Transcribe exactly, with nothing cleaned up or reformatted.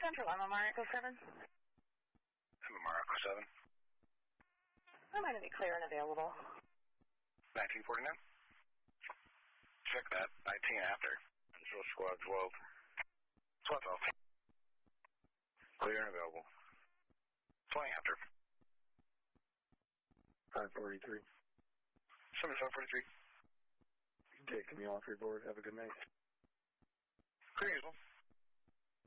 Central, M M R Echo seven. M M R Echo seven. I'm going to be clear and available. nineteen forty-nine. Check that. nineteen after. Control squad twelve. Squad twelve. Clear and available. twenty after. five forty-three. seventy-seven forty-three. Taking me off your board. Have a good night. Clear usual.